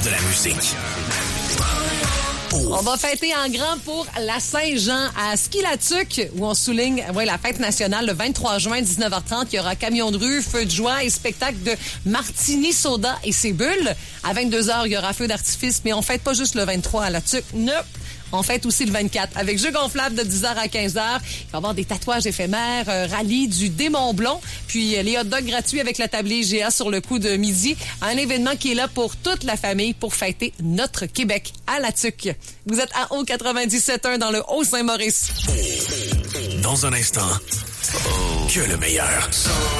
de la musique. On va fêter en grand pour la Saint-Jean à Ski-la-Tuque, où on souligne la fête nationale le 23 juin, 19h30. Il y aura camion de rue, feu de joie et spectacle de martini, soda et ses bulles. À 22h, il y aura feu d'artifice, mais on fête pas juste le 23 à la Tuque. Non! On fête aussi le 24 avec jeux gonflables de 10h à 15h. Il va y avoir des tatouages éphémères, rallye du démon blond, puis les hot dogs gratuits avec la tablée GA sur le coup de midi. Un événement qui est là pour toute la famille pour fêter notre Québec à la Tuque. Vous êtes à Haut-97.1 dans le Haut-Saint-Maurice. Dans un instant, que le meilleur.